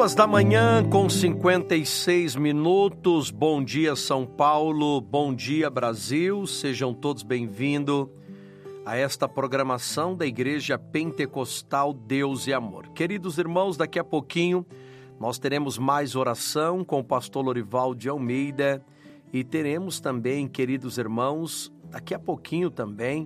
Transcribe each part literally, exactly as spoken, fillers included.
Duas da manhã com cinquenta e seis minutos. Bom dia, São Paulo. Bom dia, Brasil. Sejam todos bem-vindos a esta programação da Igreja Pentecostal Deus e Amor. Queridos irmãos, daqui a pouquinho nós teremos mais oração com o pastor Lorival de Almeida e teremos também, queridos irmãos, daqui a pouquinho também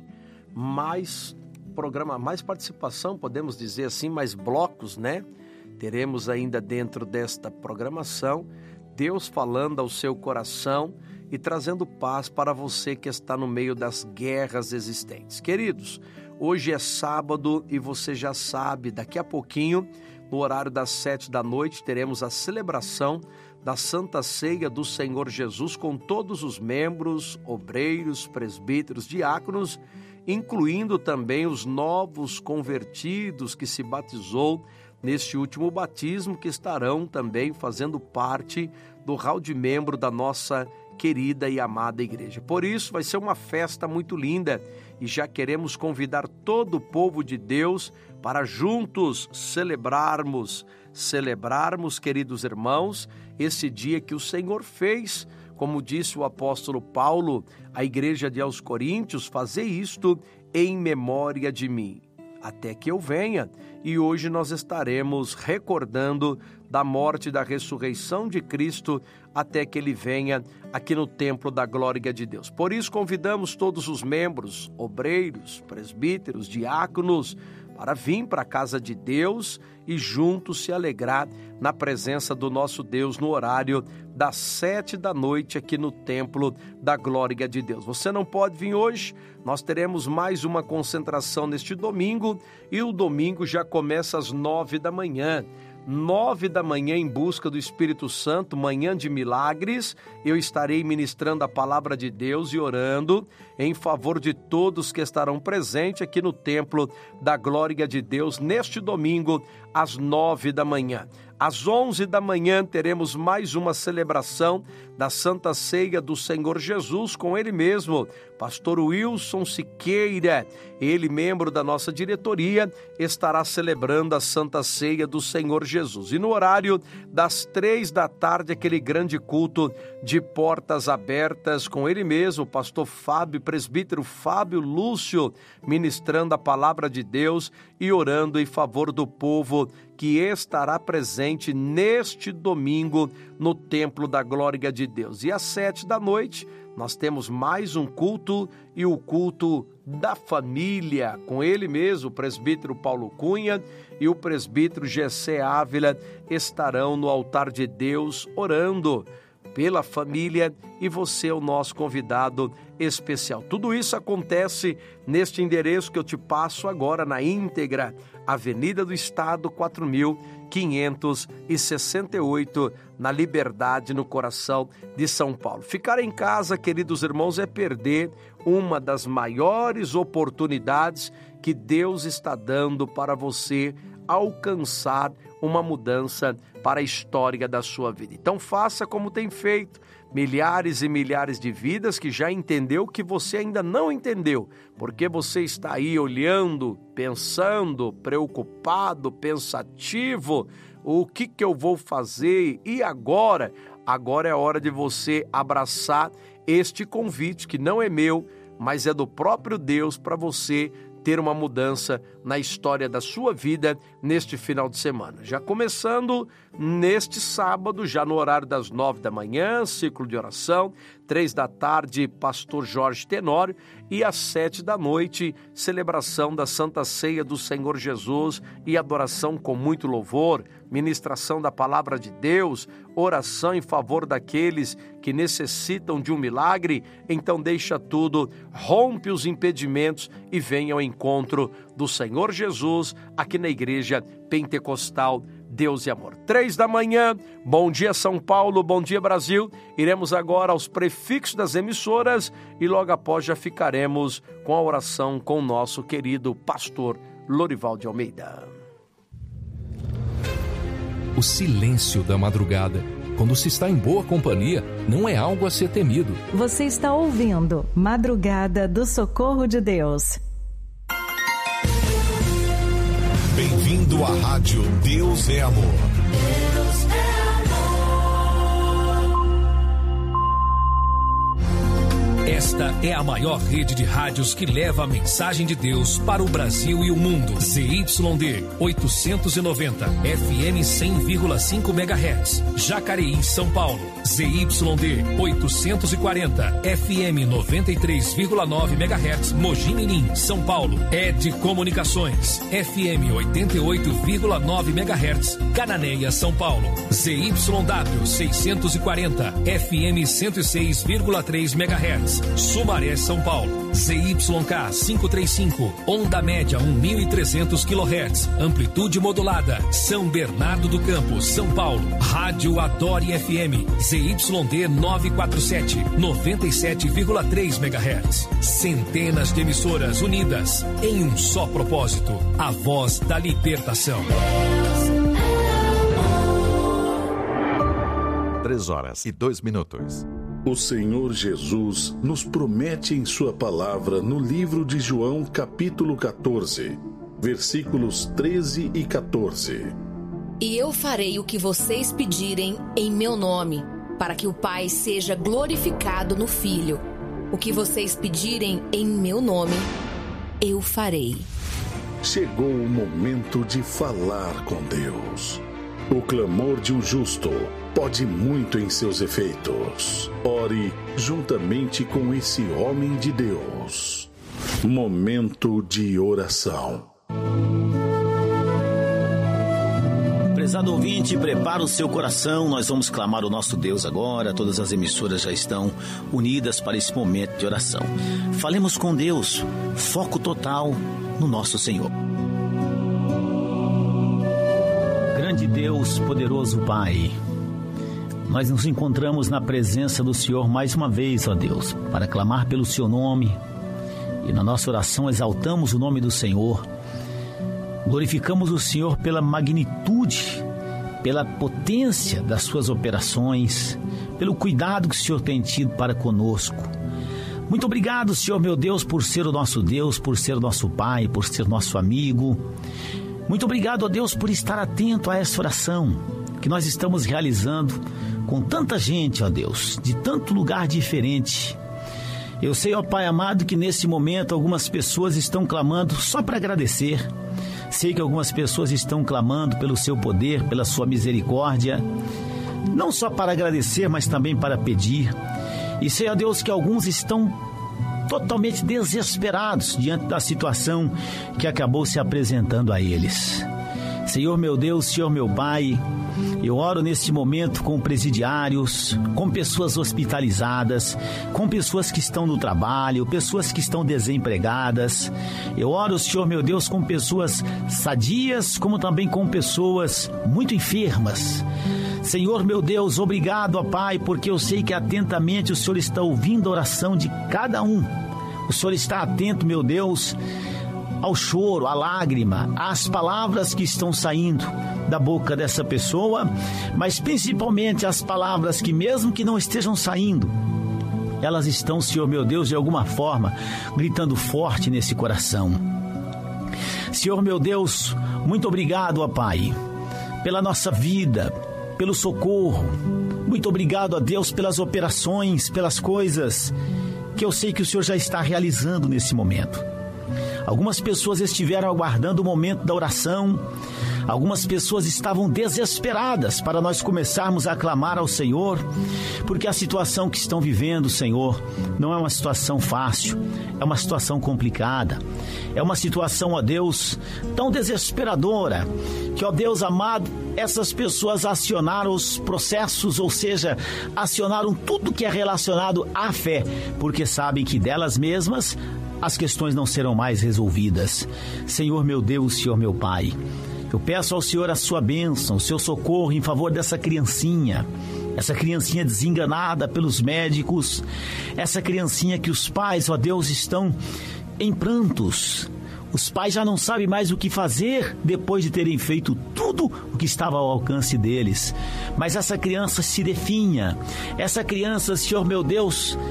mais programa, mais participação, podemos dizer assim, mais blocos, né? Teremos ainda dentro desta programação Deus falando ao seu coração e trazendo paz para você que está no meio das guerras existentes. Queridos, hoje é sábado e você já sabe, daqui a pouquinho, no horário das sete da noite, teremos a celebração da Santa Ceia do Senhor Jesus com todos os membros, obreiros, presbíteros, diáconos, incluindo também os novos convertidos que se batizou neste último batismo, que estarão também fazendo parte do hall de membro da nossa querida e amada igreja. Por isso vai ser uma festa muito linda e já queremos convidar todo o povo de Deus para juntos celebrarmos, celebrarmos, queridos irmãos, esse dia que o Senhor fez. Como disse o apóstolo Paulo à igreja de aos Coríntios, fazer isto em memória de mim, até que eu venha. E hoje nós estaremos recordando da morte e da ressurreição de Cristo até que Ele venha aqui no templo da glória de Deus. Por isso convidamos todos os membros, obreiros, presbíteros, diáconos, para vir para a casa de Deus e juntos se alegrar na presença do nosso Deus no horário das sete da noite aqui no templo da glória de Deus. Você não pode vir hoje, nós teremos mais uma concentração neste domingo e o domingo já começa às nove da manhã. Nove da manhã em busca do Espírito Santo, manhã de milagres, eu estarei ministrando a palavra de Deus e orando em favor de todos que estarão presentes aqui no templo da glória de Deus neste domingo às nove da manhã. Às onze da manhã teremos mais uma celebração da Santa Ceia do Senhor Jesus com ele mesmo, pastor Wilson Siqueira, ele membro da nossa diretoria, estará celebrando a Santa Ceia do Senhor Jesus. E no horário das três da tarde, aquele grande culto de portas abertas com ele mesmo, pastor Fábio, presbítero Fábio Lúcio, ministrando a palavra de Deus e orando em favor do povo que estará presente neste domingo no templo da glória de Deus. E às sete da noite nós temos mais um culto e o culto da família, com ele mesmo, o presbítero Paulo Cunha e o presbítero Gessé Ávila estarão no altar de Deus orando pela família e você é o nosso convidado especial. Tudo isso acontece neste endereço que eu te passo agora na íntegra, Avenida do Estado quatro mil quinhentos e sessenta e oito, na Liberdade, no coração de São Paulo. Ficar em casa, queridos irmãos, é perder uma das maiores oportunidades que Deus está dando para você alcançar uma mudança para a história da sua vida. Então faça como tem feito milhares e milhares de vidas que já entendeu que você ainda não entendeu, porque você está aí olhando, pensando, preocupado, pensativo, o que que eu vou fazer e agora? Agora é hora de você abraçar este convite que não é meu, mas é do próprio Deus para você ter uma mudança na história da sua vida neste final de semana. Já começando neste sábado, já no horário das nove da manhã, ciclo de oração, três da tarde, pastor Jorge Tenório, e às sete da noite, celebração da Santa Ceia do Senhor Jesus e adoração com muito louvor, ministração da palavra de Deus, oração em favor daqueles que necessitam de um milagre. Então deixa tudo, rompe os impedimentos e venha ao encontro do Senhor Jesus aqui na Igreja Pentecostal Deus e Amor. Três da manhã, bom dia São Paulo, bom dia Brasil. Iremos agora aos prefixos das emissoras e logo após já ficaremos com a oração com o nosso querido pastor Lorival de Almeida. O silêncio da madrugada, quando se está em boa companhia, não é algo a ser temido. Você está ouvindo Madrugada do Socorro de Deus. Bem-vindo à Rádio Deus é Amor. Deus é a maior rede de rádios que leva a mensagem de Deus para o Brasil e o mundo. Z Y D oitocentos e noventa, F M cem vírgula cinco megahertz, Jacareí, São Paulo. Z Y D oitocentos e quarenta, F M noventa e três vírgula nove megahertz, Mogi Mirim, São Paulo. Ed Comunicações, F M oitenta e oito vírgula nove megahertz, Cananéia, São Paulo. Z Y W seiscentos e quarenta, F M cento e seis vírgula três megahertz, Sumaré, São Paulo. Z Y K quinhentos e trinta e cinco, onda média mil e trezentos quilohertz, amplitude modulada, São Bernardo do Campo, São Paulo. Rádio Adore F M, Z Y D novecentos e quarenta e sete, noventa e sete vírgula três megahertz. Centenas de emissoras unidas em um só propósito, a voz da libertação. Três horas e dois minutos. O Senhor Jesus nos promete em sua palavra no livro de João, capítulo quatorze, versículos treze e quatorze. E eu farei o que vocês pedirem em meu nome, para que o Pai seja glorificado no Filho. O que vocês pedirem em meu nome, eu farei. Chegou o momento de falar com Deus. O clamor de um justo pode muito em seus efeitos. Ore juntamente com esse homem de Deus. Momento de oração. Prezado ouvinte, prepara o seu coração, nós vamos clamar o nosso Deus agora. Todas as emissoras já estão unidas para esse momento de oração. Falemos com Deus, foco total no nosso Senhor. Grande Deus, poderoso Pai, nós nos encontramos na presença do Senhor mais uma vez, ó Deus, para clamar pelo Seu nome, e na nossa oração exaltamos o nome do Senhor. Glorificamos o Senhor pela magnitude, pela potência das suas operações, pelo cuidado que o Senhor tem tido para conosco. Muito obrigado, Senhor meu Deus, por ser o nosso Deus, por ser o nosso Pai, por ser nosso amigo. Muito obrigado, ó Deus, por estar atento a essa oração que nós estamos realizando com tanta gente, ó Deus, de tanto lugar diferente. Eu sei, ó Pai amado, que nesse momento algumas pessoas estão clamando só para agradecer. Sei que algumas pessoas estão clamando pelo seu poder, pela sua misericórdia, não só para agradecer, mas também para pedir. E sei, ó Deus, que alguns estão totalmente desesperados diante da situação que acabou se apresentando a eles. Senhor meu Deus, Senhor meu Pai, eu oro neste momento com presidiários, com pessoas hospitalizadas, com pessoas que estão no trabalho, pessoas que estão desempregadas. Eu oro, Senhor meu Deus, com pessoas sadias, como também com pessoas muito enfermas. Senhor meu Deus, obrigado, ó Pai, porque eu sei que atentamente o Senhor está ouvindo a oração de cada um. O Senhor está atento, meu Deus, ao choro, à lágrima, às palavras que estão saindo da boca dessa pessoa, mas principalmente as palavras que, mesmo que não estejam saindo, elas estão, Senhor meu Deus, de alguma forma, gritando forte nesse coração. Senhor meu Deus, muito obrigado, ó Pai, pela nossa vida, pelo socorro. Muito obrigado, ó Deus, pelas operações, pelas coisas que eu sei que o Senhor já está realizando nesse momento. Algumas pessoas estiveram aguardando o momento da oração. Algumas pessoas estavam desesperadas para nós começarmos a clamar ao Senhor, porque a situação que estão vivendo, Senhor, não é uma situação fácil, é uma situação complicada. É uma situação, ó Deus, tão desesperadora, que, ó Deus amado, essas pessoas acionaram os processos, ou seja, acionaram tudo que é relacionado à fé, porque sabem que delas mesmas as questões não serão mais resolvidas. Senhor meu Deus, Senhor meu Pai, eu peço ao Senhor a sua bênção, o seu socorro em favor dessa criancinha, essa criancinha desenganada pelos médicos, essa criancinha que os pais, ó Deus, estão em prantos. Os pais já não sabem mais o que fazer depois de terem feito tudo o que estava ao alcance deles. Mas essa criança se definha, essa criança, Senhor meu Deus,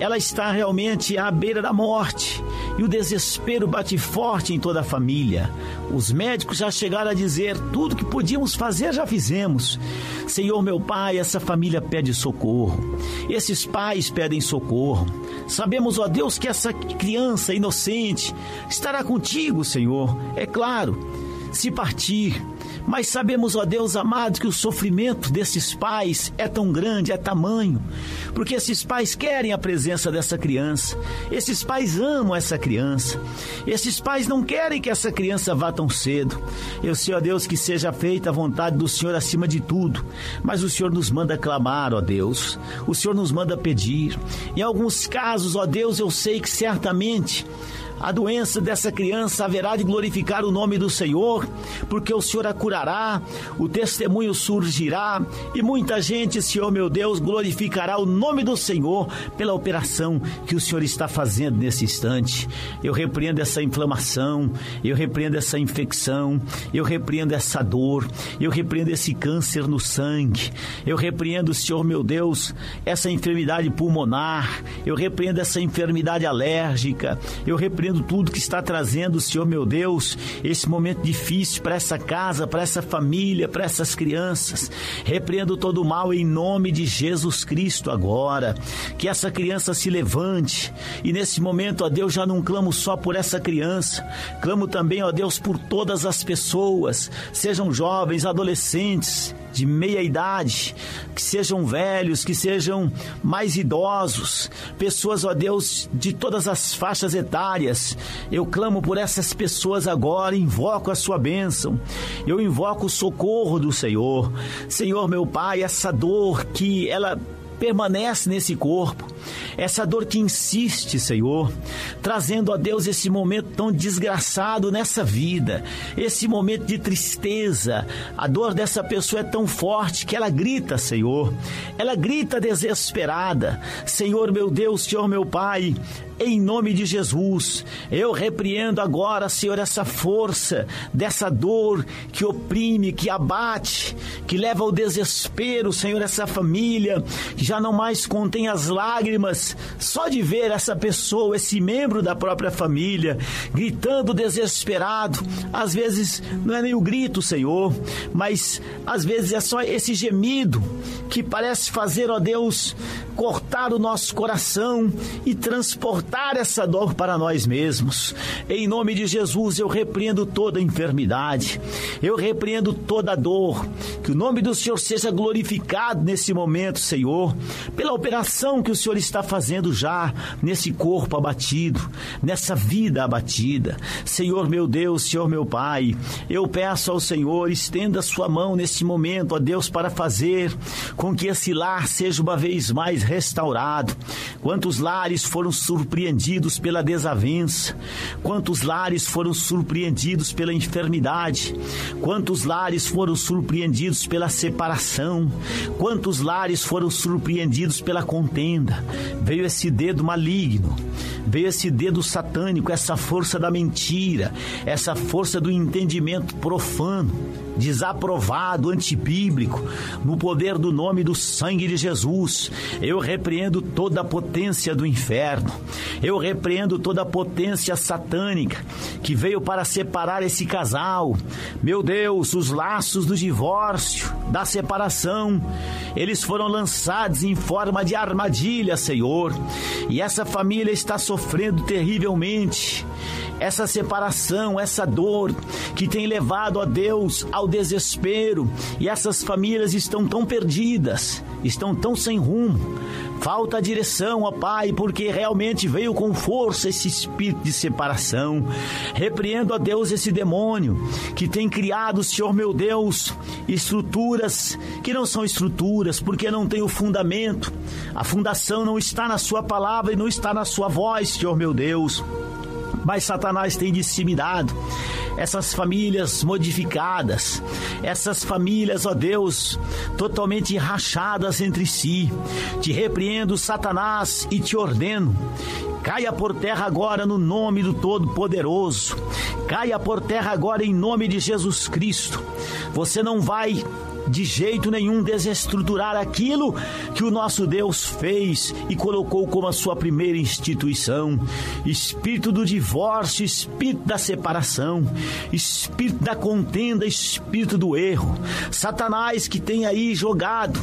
ela está realmente à beira da morte e o desespero bate forte em toda a família. Os médicos já chegaram a dizer: tudo que podíamos fazer já fizemos. Senhor meu Pai, essa família pede socorro, esses pais pedem socorro. Sabemos, ó Deus, que essa criança inocente estará contigo, Senhor, é claro, se partir. Mas sabemos, ó Deus amado, que o sofrimento desses pais é tão grande, é tamanho, porque esses pais querem a presença dessa criança, esses pais amam essa criança, esses pais não querem que essa criança vá tão cedo. Eu sei, ó Deus, que seja feita a vontade do Senhor acima de tudo, mas o Senhor nos manda clamar, ó Deus, o Senhor nos manda pedir. Em alguns casos, ó Deus, eu sei que certamente a doença dessa criança haverá de glorificar o nome do Senhor, porque o Senhor a curará, o testemunho surgirá e muita gente, Senhor meu Deus, glorificará o nome do Senhor pela operação que o Senhor está fazendo nesse instante. Eu repreendo essa inflamação, eu repreendo essa infecção, eu repreendo essa dor, eu repreendo esse câncer no sangue, eu repreendo, Senhor meu Deus, essa enfermidade pulmonar, eu repreendo essa enfermidade alérgica, eu repreendo tudo que está trazendo, Senhor meu Deus, esse momento difícil para essa casa, para essa família, para essas crianças. Repreendo todo o mal em nome de Jesus Cristo agora. Que essa criança se levante e nesse momento, ó Deus, já não clamo só por essa criança, clamo também, ó Deus, por todas as pessoas, sejam jovens, adolescentes, de meia idade, que sejam velhos, que sejam mais idosos, pessoas, ó Deus, de todas as faixas etárias. Eu clamo por essas pessoas agora, invoco a sua bênção, eu invoco o socorro do Senhor. Senhor meu Pai, essa dor que ela permanece nesse corpo, essa dor que insiste, Senhor, trazendo a Deus esse momento tão desgraçado nessa vida, esse momento de tristeza. A dor dessa pessoa é tão forte que ela grita, Senhor, ela grita desesperada. Senhor meu Deus, Senhor meu Pai, em nome de Jesus, eu repreendo agora, Senhor, essa força dessa dor que oprime, que abate, que leva ao desespero, Senhor, essa família que já não mais contém as lágrimas só de ver essa pessoa, esse membro da própria família, gritando desesperado. Às vezes não é nem o grito, Senhor, mas às vezes é só esse gemido que parece fazer, ó Deus, cortar o nosso coração e transportar essa dor para nós mesmos. Em nome de Jesus, eu repreendo toda enfermidade, eu repreendo toda dor. Que o nome do Senhor seja glorificado nesse momento, Senhor, pela operação que o Senhor está fazendo já nesse corpo abatido, nessa vida abatida. Senhor meu Deus, Senhor meu Pai, eu peço ao Senhor, estenda a sua mão nesse momento, ó Deus, para fazer com que esse lar seja uma vez mais restaurado. Quantos lares foram surpreendidos pela desavença, quantos lares foram surpreendidos pela enfermidade, quantos lares foram surpreendidos pela separação, quantos lares foram surpreendidos pela contenda. Veio esse dedo maligno, veio esse dedo satânico, essa força da mentira, essa força do entendimento profano, desaprovado, antibíblico. No poder do nome do sangue de Jesus, eu repreendo toda a potência do inferno, eu repreendo toda a potência satânica que veio para separar esse casal. Meu Deus, os laços do divórcio, da separação, eles foram lançados em forma de armadilha, Senhor, e essa família está sofrendo terrivelmente. Essa separação, essa dor que tem levado, ó Deus, ao desespero, e essas famílias estão tão perdidas, estão tão sem rumo. Falta a direção, ó Pai, porque realmente veio com força esse espírito de separação. Repreendo, ó Deus, esse demônio que tem criado, Senhor meu Deus, estruturas que não são estruturas, porque não tem o fundamento. A fundação não está na sua palavra e não está na sua voz, Senhor meu Deus. Mas Satanás tem disseminado essas famílias modificadas, essas famílias, ó Deus, totalmente rachadas entre si. Te repreendo, Satanás, e te ordeno: caia por terra agora no nome do Todo-Poderoso. Caia por terra agora em nome de Jesus Cristo. Você não vai de jeito nenhum desestruturar aquilo que o nosso Deus fez e colocou como a sua primeira instituição. Espírito do divórcio, espírito da separação, espírito da contenda, espírito do erro. Satanás que tem aí jogado,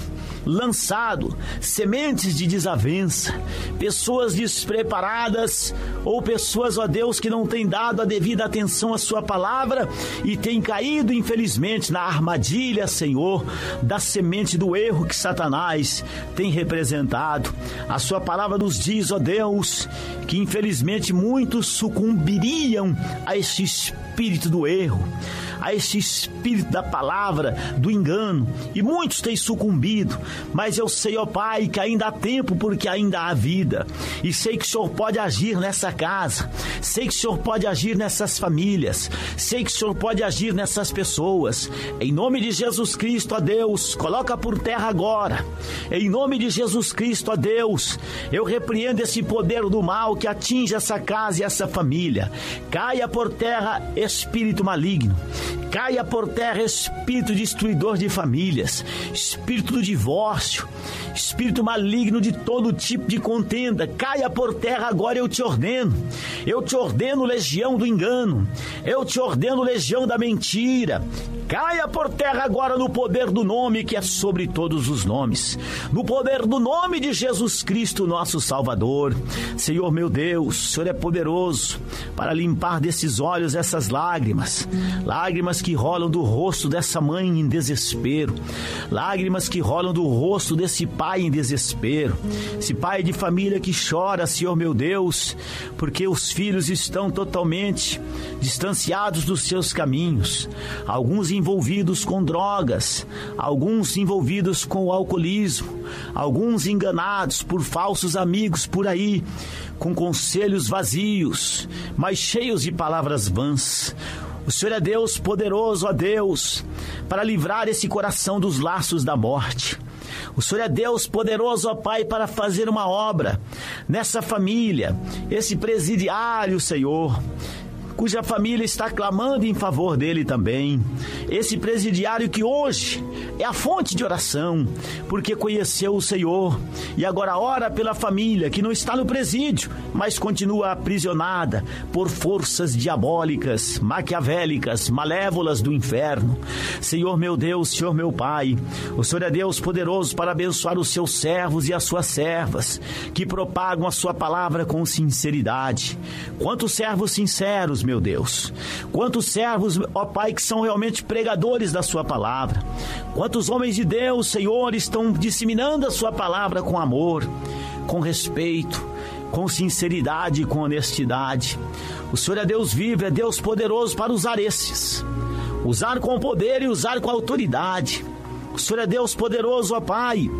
lançado sementes de desavença, pessoas despreparadas ou pessoas, ó Deus, que não têm dado a devida atenção à sua palavra e têm caído, infelizmente, na armadilha, Senhor, da semente do erro que Satanás tem representado. A sua palavra nos diz, ó Deus, que infelizmente muitos sucumbiriam a esse espírito do erro, a esse espírito da palavra, do engano, e muitos têm sucumbido, mas eu sei, ó Pai, que ainda há tempo, porque ainda há vida, e sei que o Senhor pode agir nessa casa, sei que o Senhor pode agir nessas famílias, sei que o Senhor pode agir nessas pessoas. Em nome de Jesus Cristo, ó Deus, coloca por terra agora, em nome de Jesus Cristo, ó Deus, eu repreendo esse poder do mal que atinge essa casa e essa família. Caia por terra espírito maligno, caia por terra espírito destruidor de famílias, espírito do divórcio, espírito maligno de todo tipo de contenda. Caia por terra agora, eu te ordeno. Eu te ordeno, legião do engano. Eu te ordeno, legião da mentira. Caia por terra agora no poder do nome que é sobre todos os nomes, no poder do nome de Jesus Cristo, nosso Salvador. Senhor meu Deus, o Senhor é poderoso para limpar desses olhos essas lágrimas, lágrimas que rolam do rosto dessa mãe em desespero, lágrimas que rolam do rosto desse pai em desespero, esse pai de família que chora, Senhor meu Deus, porque os filhos estão totalmente distanciados dos seus caminhos, alguns envolvidos com drogas, alguns envolvidos com o alcoolismo, alguns enganados por falsos amigos por aí, com conselhos vazios, mas cheios de palavras vãs. O Senhor é Deus poderoso, ó Deus, para livrar esse coração dos laços da morte. O Senhor é Deus poderoso, ó Pai, para fazer uma obra nessa família, esse presidiário, Senhor, cuja família está clamando em favor dele também. Esse presidiário que hoje é a fonte de oração, porque conheceu o Senhor e agora ora pela família que não está no presídio, mas continua aprisionada por forças diabólicas, maquiavélicas, malévolas do inferno. Senhor meu Deus, Senhor meu Pai, o Senhor é Deus poderoso para abençoar os seus servos e as suas servas, que propagam a sua palavra com sinceridade. Quantos servos sinceros, meu Deus, quantos servos, ó Pai, que são realmente pregadores da sua palavra, quantos homens de Deus, Senhor, estão disseminando a sua palavra com amor, com respeito, com sinceridade e com honestidade. O Senhor é Deus vivo, é Deus poderoso para usar esses, usar com poder e usar com autoridade. O Senhor é Deus poderoso, ó Pai,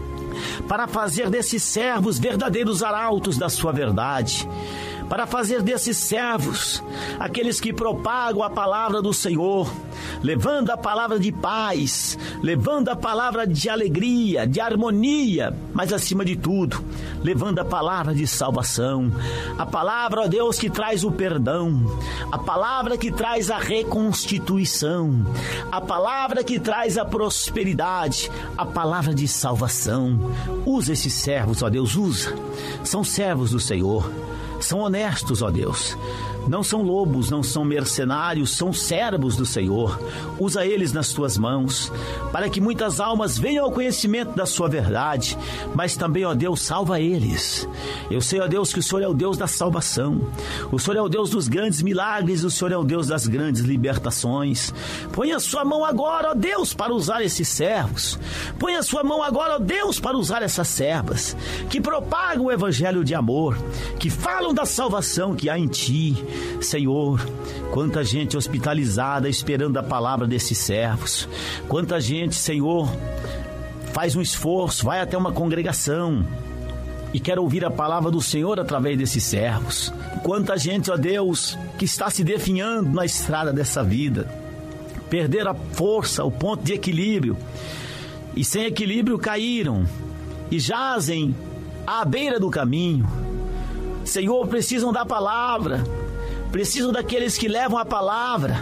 para fazer desses servos verdadeiros arautos da sua verdade, para fazer desses servos aqueles que propagam a palavra do Senhor, levando a palavra de paz, levando a palavra de alegria, de harmonia, mas acima de tudo, levando a palavra de salvação, a palavra, ó Deus, que traz o perdão, a palavra que traz a reconstituição, a palavra que traz a prosperidade, a palavra de salvação. Usa esses servos, ó Deus, usa. São servos do Senhor. São honestos, ó Deus, não são lobos, não são mercenários, são servos do Senhor. Usa eles nas tuas mãos, para que muitas almas venham ao conhecimento da sua verdade, mas também, ó Deus, salva eles. Eu sei, ó Deus, que o Senhor é o Deus da salvação, o Senhor é o Deus dos grandes milagres, o Senhor é o Deus das grandes libertações. Põe a sua mão agora, ó Deus, para usar esses servos. Põe a sua mão agora, ó Deus, para usar essas servas, que propagam o evangelho de amor, que falam da salvação que há em Ti. Senhor, quanta gente hospitalizada esperando a palavra desses servos, quanta gente, Senhor, faz um esforço, vai até uma congregação e quer ouvir a palavra do Senhor através desses servos. Quanta gente, ó Deus, que está se definhando na estrada dessa vida, perder a força, o ponto de equilíbrio, e sem equilíbrio caíram e jazem à beira do caminho. Senhor, precisam da palavra, precisam daqueles que levam a palavra,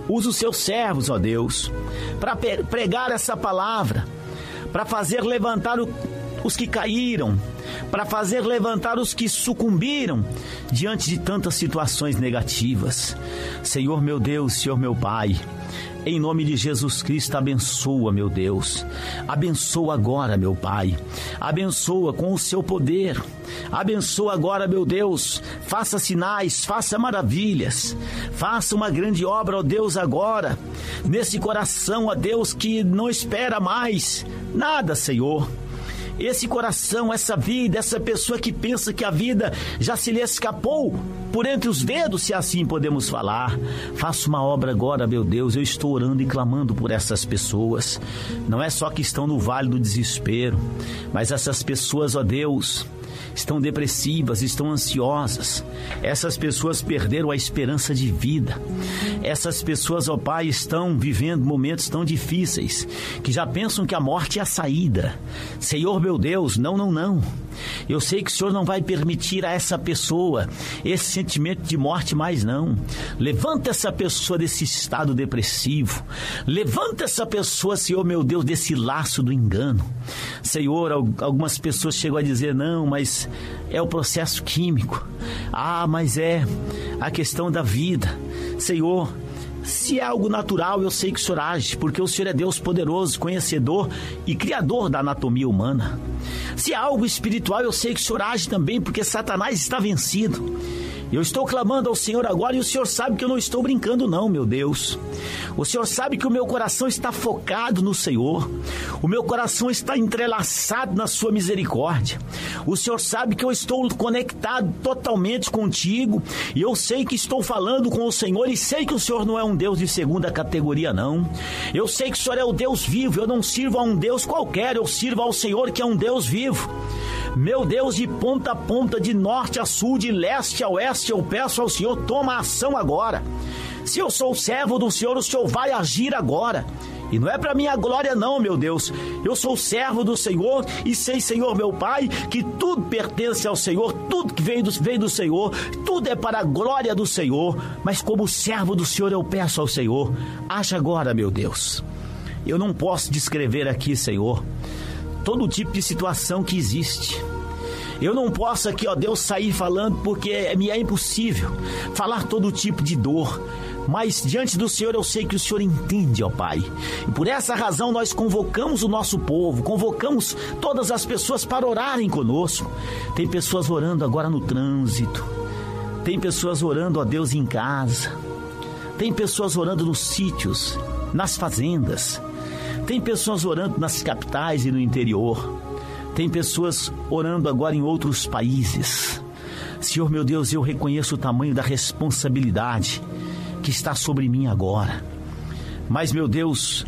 Usa os seus servos, ó Deus, para pregar essa palavra, para fazer levantar o, os que caíram, para fazer levantar os que sucumbiram diante de tantas situações negativas. Senhor meu Deus, Senhor meu Pai, em nome de Jesus Cristo, abençoa, meu Deus. Abençoa agora, meu Pai. Abençoa com o seu poder. Abençoa agora, meu Deus. Faça sinais, faça maravilhas. Faça uma grande obra, ó Deus, agora. Nesse coração, ó Deus, que não espera mais nada, Senhor. Esse coração, essa vida, essa pessoa que pensa que a vida já se lhe escapou por entre os dedos, se assim podemos falar. Faça uma obra agora, meu Deus. Eu estou orando e clamando por essas pessoas. Não é só que estão no vale do desespero, mas essas pessoas, ó Deus, estão depressivas, estão ansiosas. Essas pessoas perderam a esperança de vida. Essas pessoas, ó Pai, estão vivendo momentos tão difíceis que já pensam que a morte é a saída. Senhor, meu Deus, não, não, não. Eu sei que o Senhor não vai permitir a essa pessoa esse sentimento de morte mais não. Levanta essa pessoa desse estado depressivo. Levanta essa pessoa, Senhor, meu Deus, desse laço do engano. Senhor, algumas pessoas chegam a dizer, não, mas é o processo químico. Ah, mas é a questão da vida. Senhor, se é algo natural, eu sei que o Senhor age, porque o Senhor é Deus poderoso, conhecedor e criador da anatomia humana. Se é algo espiritual, eu sei que o Senhor age também, porque Satanás está vencido. Eu estou clamando ao Senhor agora e o Senhor sabe que eu não estou brincando não, meu Deus. O Senhor sabe que o meu coração está focado no Senhor. O meu coração está entrelaçado na sua misericórdia. O Senhor sabe que eu estou conectado totalmente contigo. E eu sei que estou falando com o Senhor e sei que o Senhor não é um Deus de segunda categoria, não. Eu sei que o Senhor é o Deus vivo. Eu não sirvo a um Deus qualquer. Eu sirvo ao Senhor que é um Deus vivo. Meu Deus, de ponta a ponta, de norte a sul, de leste a oeste, eu peço ao Senhor, toma ação agora. Se eu sou servo do Senhor, o Senhor vai agir agora. E não é para minha glória não, meu Deus. Eu sou servo do Senhor e sei, Senhor, meu Pai, que tudo pertence ao Senhor, tudo que vem do, vem do Senhor, tudo é para a glória do Senhor. Mas como servo do Senhor, eu peço ao Senhor, age agora, meu Deus. Eu não posso descrever aqui, Senhor, todo tipo de situação que existe. Eu não posso aqui, ó Deus, sair falando porque me é impossível falar todo tipo de dor. Mas diante do Senhor eu sei que o Senhor entende, ó Pai. E por essa razão nós convocamos o nosso povo, convocamos todas as pessoas para orarem conosco. Tem pessoas orando agora no trânsito. Tem pessoas orando, ó Deus, em casa. Tem pessoas orando nos sítios, nas fazendas. Tem pessoas orando nas capitais e no interior. Tem pessoas orando agora em outros países. Senhor, meu Deus, eu reconheço o tamanho da responsabilidade que está sobre mim agora. Mas, meu Deus,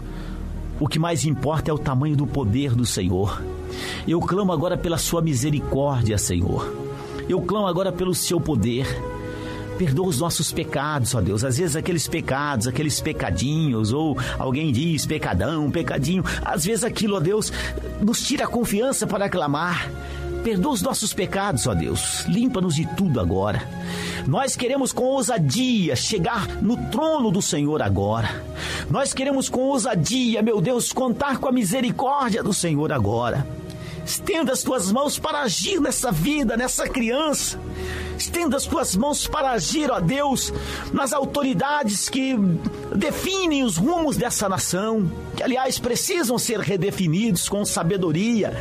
o que mais importa é o tamanho do poder do Senhor. Eu clamo agora pela sua misericórdia, Senhor. Eu clamo agora pelo seu poder. Perdoa os nossos pecados, ó Deus. Às vezes aqueles pecados, aqueles pecadinhos, ou alguém diz pecadão, pecadinho. Às vezes aquilo, ó Deus, nos tira a confiança para clamar. Perdoa os nossos pecados, ó Deus. Limpa-nos de tudo agora. Nós queremos com ousadia chegar no trono do Senhor agora. Nós queremos com ousadia, meu Deus, contar com a misericórdia do Senhor agora. Estenda as tuas mãos para agir nessa vida, nessa criança. Estenda as tuas mãos para agir, ó Deus, nas autoridades que definem os rumos dessa nação, que aliás precisam ser redefinidos com sabedoria.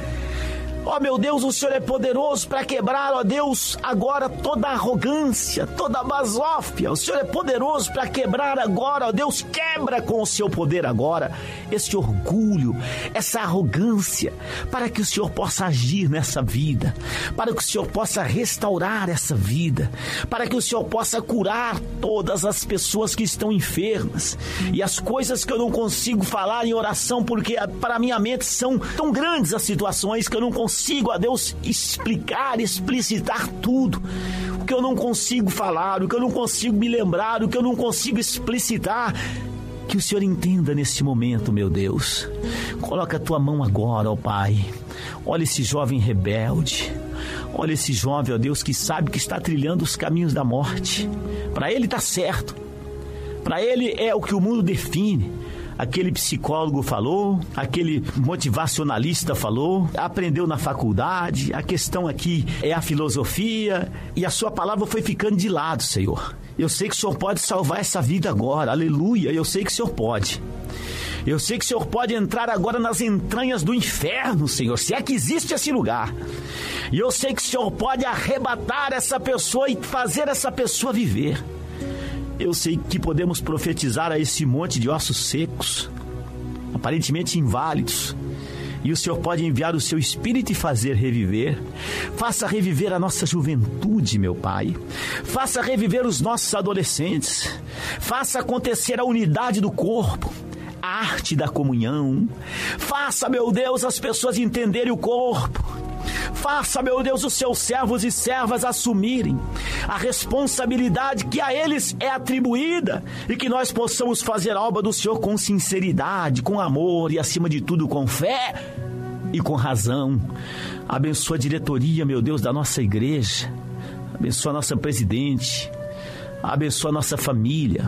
Ó meu Deus, o Senhor é poderoso para quebrar, ó Deus, agora toda arrogância, toda basófia. O Senhor é poderoso para quebrar agora, ó Deus, quebra com o seu poder agora esse orgulho, essa arrogância, para que o Senhor possa agir nessa vida, para que o Senhor possa restaurar essa vida, para que o Senhor possa curar todas as pessoas que estão enfermas. E as coisas que eu não consigo falar em oração, porque para minha mente são tão grandes as situações que eu não consigo consigo, a Deus, explicar, explicitar tudo. O que eu não consigo falar, o que eu não consigo me lembrar, o que eu não consigo explicitar. Que o Senhor entenda nesse momento, meu Deus. Coloca a tua mão agora, ó Pai. Olha esse jovem rebelde. Olha esse jovem, ó Deus, que sabe que está trilhando os caminhos da morte. Para ele está certo. Para ele é o que o mundo define. Aquele psicólogo falou, aquele motivacionalista falou, aprendeu na faculdade, a questão aqui é a filosofia, e a sua palavra foi ficando de lado, Senhor. Eu sei que o Senhor pode salvar essa vida agora, aleluia, eu sei que o Senhor pode. Eu sei que o Senhor pode entrar agora nas entranhas do inferno, Senhor, se é que existe esse lugar. E eu sei que o Senhor pode arrebatar essa pessoa e fazer essa pessoa viver. Eu sei que podemos profetizar a esse monte de ossos secos, aparentemente inválidos, e o Senhor pode enviar o seu Espírito e fazer reviver. Faça reviver a nossa juventude, meu Pai. Faça reviver os nossos adolescentes. Faça acontecer a unidade do corpo, a arte da comunhão. Faça, meu Deus, as pessoas entenderem o corpo. Faça, meu Deus, os seus servos e servas assumirem a responsabilidade que a eles é atribuída e que nós possamos fazer a obra do Senhor com sinceridade, com amor e, acima de tudo, com fé e com razão. Abençoa a diretoria, meu Deus, da nossa igreja. Abençoa a nossa presidente. Abençoa a nossa família,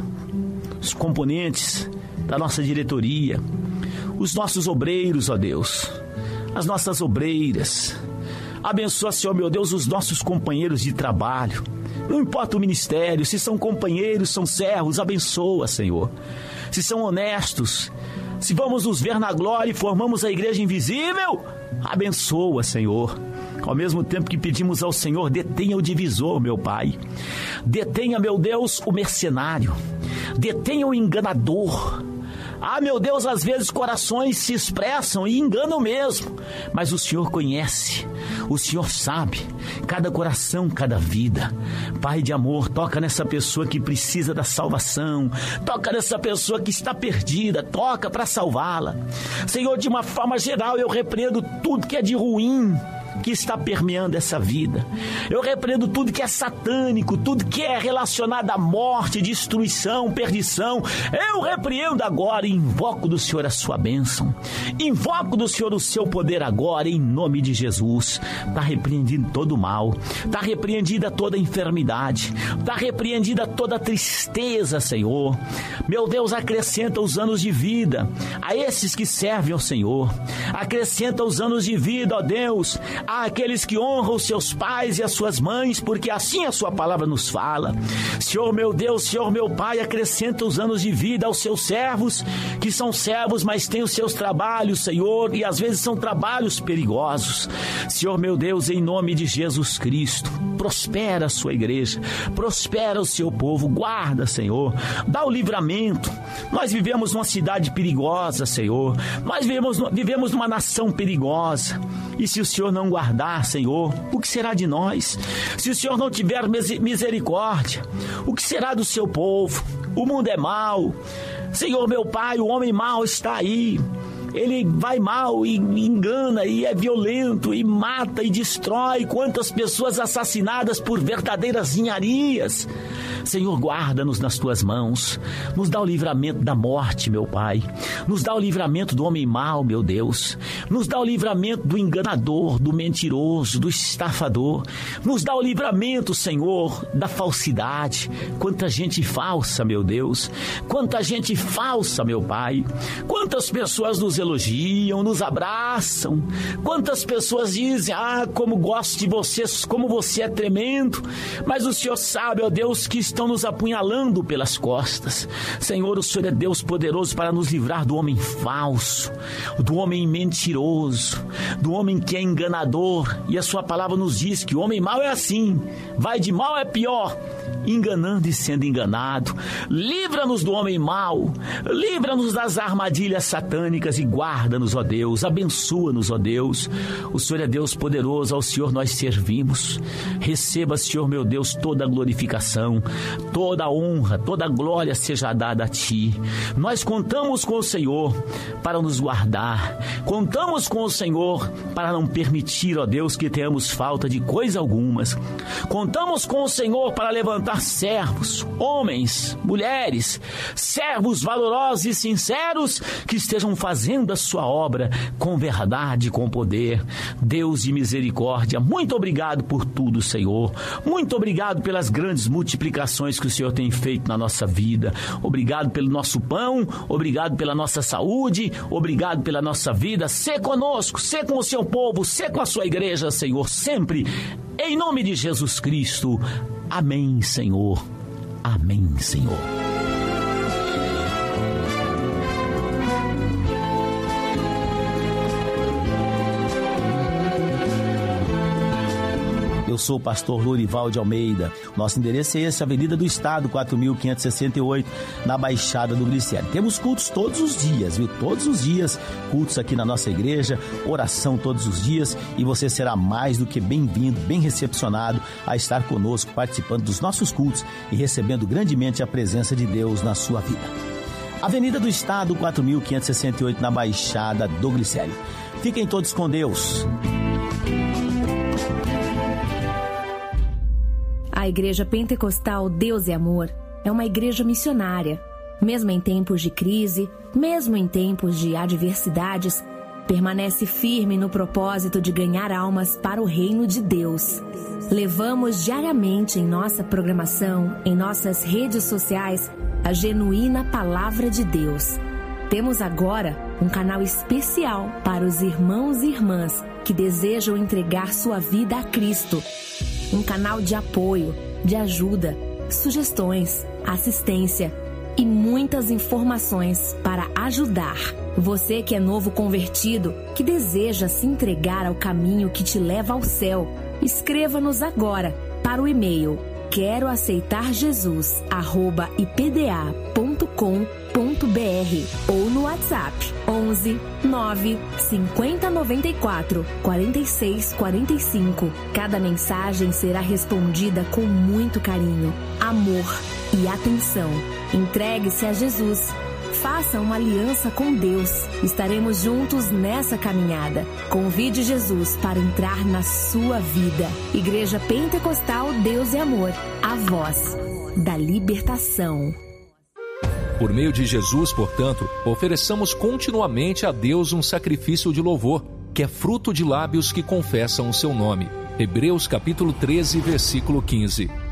os componentes da nossa diretoria, os nossos obreiros, ó Deus, as nossas obreiras. Abençoa, Senhor, meu Deus, os nossos companheiros de trabalho. Não importa o ministério, se são companheiros, são servos, abençoa, Senhor. Se são honestos, se vamos nos ver na glória e formamos a igreja invisível, abençoa, Senhor. Ao mesmo tempo que pedimos ao Senhor, detenha o divisor, meu Pai. Detenha, meu Deus, o mercenário. Detenha o enganador. Ah, meu Deus, às vezes corações se expressam e enganam mesmo, mas o Senhor conhece, o Senhor sabe, cada coração, cada vida. Pai de amor, toca nessa pessoa que precisa da salvação, toca nessa pessoa que está perdida, toca para salvá-la. Senhor, de uma forma geral, eu repreendo tudo que é de ruim que está permeando essa vida. Eu repreendo tudo que é satânico, tudo que é relacionado à morte, destruição, perdição. Eu repreendo agora e invoco do Senhor a sua bênção. Invoco do Senhor o seu poder agora, em nome de Jesus. Está repreendido todo o mal, está repreendida toda a enfermidade, está repreendida toda a tristeza, Senhor. Meu Deus, acrescenta os anos de vida a esses que servem ao Senhor. Acrescenta os anos de vida, ó Deus, àqueles que honram os seus pais e as suas mães, porque assim a sua palavra nos fala. Senhor meu Deus, Senhor meu Pai, acrescenta os anos de vida aos seus servos, que são servos, mas têm os seus trabalhos, Senhor, e às vezes são trabalhos perigosos. Senhor meu Deus, em nome de Jesus Cristo, prospera a sua igreja, prospera o seu povo, guarda, Senhor, dá o livramento. Nós vivemos numa cidade perigosa, Senhor, nós vivemos, vivemos numa nação perigosa, e se o Senhor não guardar, Senhor, o que será de nós? Se o Senhor não tiver misericórdia, o que será do seu povo? O mundo é mau, Senhor meu Pai, o homem mau está aí. Ele vai mal e engana e é violento e mata e destrói. Quantas pessoas assassinadas por verdadeiras ninharias. Senhor, guarda-nos nas tuas mãos. Nos dá o livramento da morte, meu Pai. Nos dá o livramento do homem mau, meu Deus. Nos dá o livramento do enganador, do mentiroso, do estafador. Nos dá o livramento, Senhor, da falsidade. Quanta gente falsa, meu Deus. Quanta gente falsa, meu Pai. Quantas pessoas nos elogiam, nos abraçam. Quantas pessoas dizem, ah, como gosto de vocês, como você é tremendo. Mas o Senhor sabe, ó Deus, que estão nos apunhalando pelas costas. Senhor, o Senhor é Deus poderoso para nos livrar do homem falso, do homem mentiroso, do homem que é enganador. E a sua palavra nos diz que o homem mau é assim, vai de mal é pior, enganando e sendo enganado. Livra-nos do homem mau, livra-nos das armadilhas satânicas e guarda-nos, ó Deus, abençoa-nos, ó Deus. O Senhor é Deus poderoso, ao Senhor nós servimos. Receba, Senhor meu Deus, toda a glorificação, toda a honra, toda a glória seja dada a Ti. Nós contamos com o Senhor para nos guardar, contamos com o Senhor para não permitir, ó Deus, que tenhamos falta de coisa algumas. Contamos com o Senhor para levantar servos, homens, mulheres, servos valorosos e sinceros que estejam fazendo realizando a sua obra com verdade e com poder. Deus de misericórdia, muito obrigado por tudo, Senhor. Muito obrigado pelas grandes multiplicações que o Senhor tem feito na nossa vida. Obrigado pelo nosso pão, obrigado pela nossa saúde, obrigado pela nossa vida. Sê conosco, sê com o seu povo, sê com a sua igreja, Senhor, sempre. Em nome de Jesus Cristo. Amém, Senhor. Amém, Senhor. Eu sou o pastor Lorival de Almeida. Nosso endereço é esse, Avenida do Estado, quatro mil quinhentos e sessenta e oito, na Baixada do Glicério. Temos cultos todos os dias, viu? Todos os dias, cultos aqui na nossa igreja, oração todos os dias, e você será mais do que bem-vindo, bem recepcionado a estar conosco, participando dos nossos cultos e recebendo grandemente a presença de Deus na sua vida. Avenida do Estado, quatro mil quinhentos e sessenta e oito, na Baixada do Glicério. Fiquem todos com Deus. A Igreja Pentecostal Deus é Amor é uma igreja missionária. Mesmo em tempos de crise, mesmo em tempos de adversidades, permanece firme no propósito de ganhar almas para o reino de Deus. Levamos diariamente em nossa programação, em nossas redes sociais, a genuína Palavra de Deus. Temos agora um canal especial para os irmãos e irmãs que desejam entregar sua vida a Cristo. Um canal de apoio, de ajuda, sugestões, assistência e muitas informações para ajudar. Você que é novo convertido, que deseja se entregar ao caminho que te leva ao céu, escreva-nos agora para o e-mail quero aceitar Jesus arroba i p d a ponto com ponto b r ou no WhatsApp onze nove cinquenta noventa e quatro quarenta e seis quarenta e cinco. Cada mensagem será respondida com muito carinho, amor e atenção. Entregue-se a Jesus. Faça uma aliança com Deus. Estaremos juntos nessa caminhada. Convide Jesus para entrar na sua vida. Igreja Pentecostal Deus é Amor. A voz da libertação. Por meio de Jesus, portanto, ofereçamos continuamente a Deus um sacrifício de louvor, que é fruto de lábios que confessam o seu nome. Hebreus capítulo treze, versículo quinze.